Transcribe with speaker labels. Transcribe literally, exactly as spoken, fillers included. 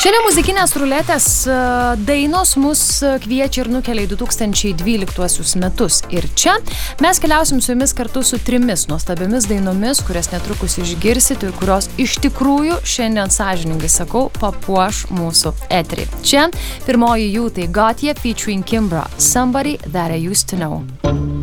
Speaker 1: Šiandien muzikinės ruletės dainos mus kviečia ir nukelia į du tūkstančiai dvyliktuosius metus. Ir čia mes keliausim su jumis kartu su trimis nuostabiomis dainomis, kurias netrukus išgirsit ir kurios iš tikrųjų šiandien sąžiningai sakau papuoš mūsų eterį. Čia pirmoji jų tai Gotye featuring Kimbra, Somebody That I Used to Know.